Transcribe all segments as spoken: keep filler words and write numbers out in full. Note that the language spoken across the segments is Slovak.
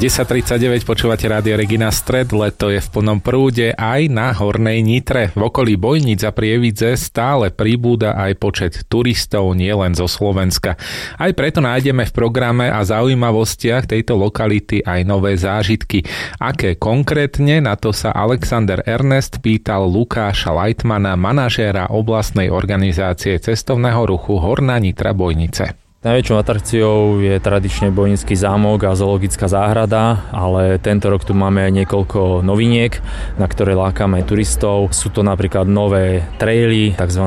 desať tridsaťdeväť, počúvate Rádio Regina Stred, leto je v plnom prúde aj na Hornej Nitre. V okolí Bojníc a Prievidze stále pribúda aj počet turistov, nielen zo Slovenska. Aj preto nájdeme v programe a zaujímavostiach tejto lokality aj nové zážitky. Aké konkrétne, na to sa Alexander Ernest pýtal Lukáša Leitmana, manažéra oblastnej organizácie cestovného ruchu Horná Nitra Bojnice. Najväčšou atrakciou je tradične Bojnický zámok a zoologická záhrada, ale tento rok tu máme aj niekoľko noviniek, na ktoré lákame turistov. Sú to napríklad nové traily, tzv.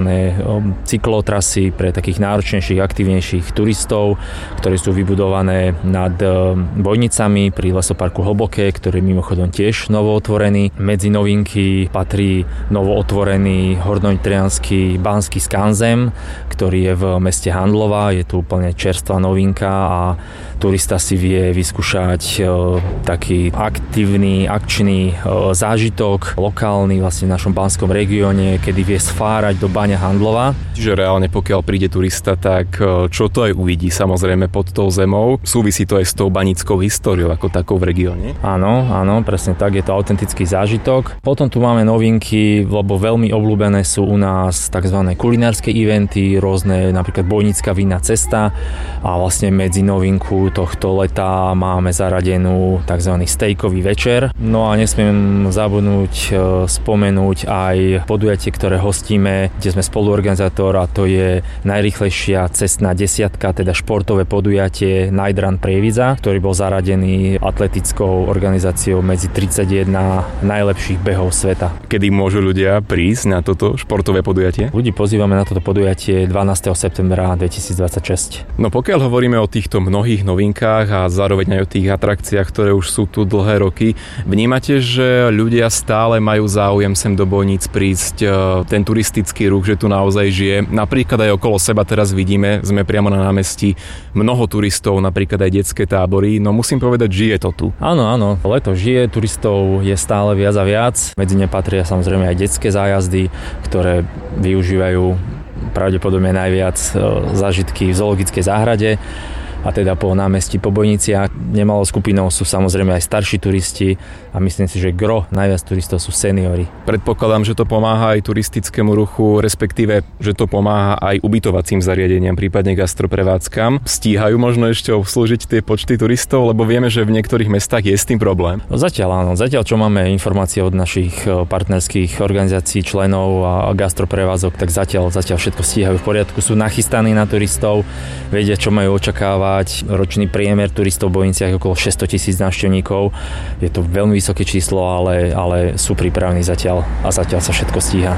Cyklotrasy pre takých náročnejších, aktívnejších turistov, ktoré sú vybudované nad Bojnicami pri lesoparku Hlboké, ktorý je mimochodom tiež novootvorený. Medzi novinky patrí novootvorený hornonitriansky Banský skanzen, ktorý je v meste Handlova. Je tu úplne čerstvá novinka a turista si vie vyskúšať e, taký aktívny, akčný e, zážitok, lokálny vlastne v našom banskom regióne, kedy vie sfárať do Baňa Handlova. Čiže reálne pokiaľ príde turista, tak e, čo to aj uvidí samozrejme pod tou zemou. Súvisí to aj s tou banickou históriou ako takou v regióne. Áno, áno, presne tak, je to autentický zážitok. Potom tu máme novinky, lebo veľmi obľúbené sú u nás tzv. Kulinárske eventy, rôzne napríklad Bojnická vinná cesta a vlastne medzi novinku tohto leta máme zaradenú tzv. Stejkový večer. No a nesmiem zabudnúť e, spomenúť aj podujatie, ktoré hostíme, kde sme spoluorganizátor, a to je najrýchlejšia cestná desiatka, teda športové podujatie Night Run Prievidza, ktorý bol zaradený atletickou organizáciou medzi tridsaťjeden najlepších behov sveta. Kedy môžu ľudia prísť na toto športové podujatie? Ľudí pozývame na toto podujatie dvanásteho septembra dvetisícdvadsaťšesť. No pokiaľ hovoríme o týchto mnohých novinkách a zároveň aj o tých atrakciách, ktoré už sú tu dlhé roky, vnímate, že ľudia stále majú záujem sem do Bojníc prísť, ten turistický ruch, že tu naozaj žije? Napríklad aj okolo seba teraz vidíme, sme priamo na námestí, mnoho turistov, napríklad aj detské tábory, no musím povedať, žije to tu. Áno, áno, leto žije, turistov je stále viac a viac, medzi ne patria samozrejme aj detské zájazdy, ktoré využívajú pravdepodobne najviac zážitky v zoologickej záhrade a teda po námestí, po Bojniciach. Nemalou skupinou sú samozrejme aj starší turisti a myslím si, že gro najviac turistov sú seniori. Predpokladám, že to pomáha aj turistickému ruchu, respektíve, že to pomáha aj ubytovacím zariadeniam, prípadne gastroprevádzkam. Stíhajú možno ešte obslúžiť tie počty turistov, lebo vieme, že v niektorých mestách je s tým problém. No zatiaľ áno, zatiaľ čo máme informácie od našich partnerských organizácií, členov a gastroprevádzok, tak zatiaľ, zatiaľ všetko stíhajú v poriadku, sú nachystaní na turistov, vedia, čo majú očakávať. Ročný priemer turistov v Bojniciach je okolo šesťsto tisíc návštevníkov. Je to veľmi vysoké číslo, ale, ale sú pripravení zatiaľ a zatiaľ sa všetko stíha.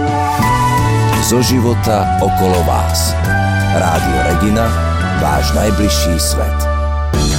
Zo života okolo vás. Rádio Regina, váš najbližší svet.